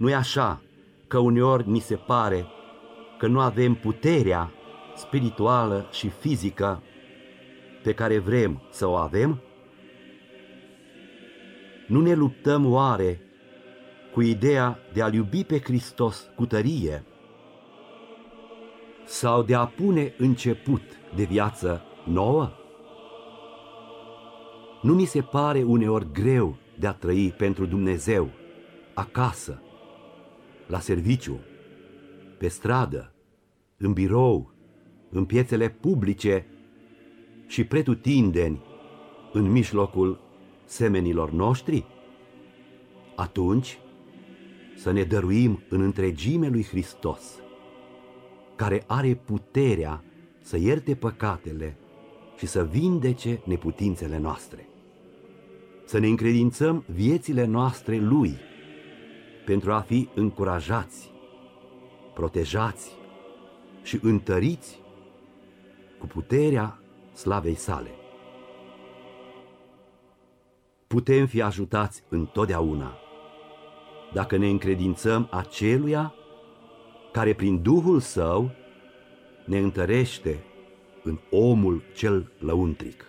Nu-i așa că uneori ni se pare că nu avem puterea spirituală și fizică pe care vrem să o avem? Nu ne luptăm oare cu ideea de a-L iubi pe Hristos cu tărie sau de a pune început de viață nouă? Nu ni se pare uneori greu de a trăi pentru Dumnezeu, acasă, la serviciu, pe stradă, în birou, în piețele publice și pretutindeni în mijlocul semenilor noștri? Atunci să ne dăruim în întregime lui Hristos, care are puterea să ierte păcatele și să vindece neputințele noastre. Să ne încredințăm viețile noastre Lui pentru a fi încurajați, protejați și întăriți cu puterea slavei sale. Putem fi ajutați întotdeauna dacă ne încredințăm aceluia care prin Duhul Său ne întărește în omul cel lăuntric.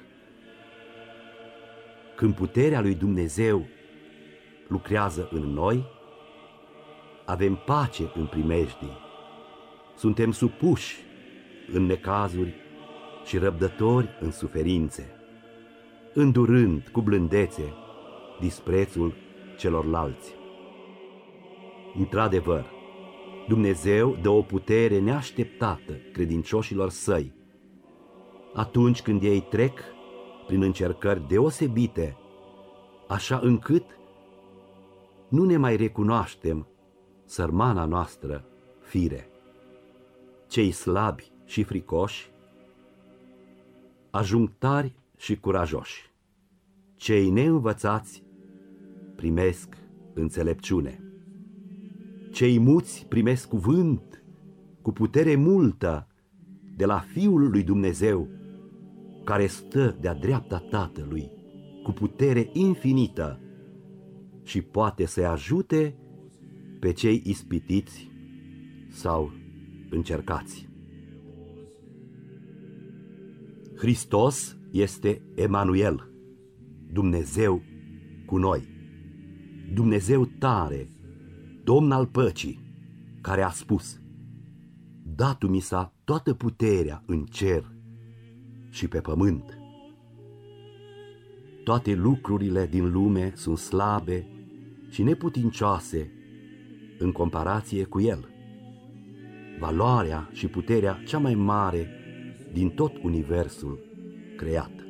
Când puterea lui Dumnezeu lucrează în noi, avem pace în primejdii, suntem supuși în necazuri și răbdători în suferințe, îndurând cu blândețe disprețul celorlalți. Într-adevăr, Dumnezeu dă o putere neașteptată credincioșilor săi, atunci când ei trec prin încercări deosebite, așa încât nu ne mai recunoaștem sărmana noastră fire. Cei slabi și fricoși ajung tari și curajoși. Cei neînvățați primesc înțelepciune. Cei muți primesc cuvânt cu putere multă de la Fiul lui Dumnezeu, care stă de-a dreapta Tatălui cu putere infinită și poate să-i ajute pe cei ispitiți sau încercați. Hristos este Emanuel, Dumnezeu cu noi, Dumnezeu tare, Domn al păcii, care a spus: „Dat mi s-a toată puterea în cer și pe pământ.” Toate lucrurile din lume sunt slabe și neputincioase în comparație cu El. Valoarea și puterea cea mai mare din tot universul creat.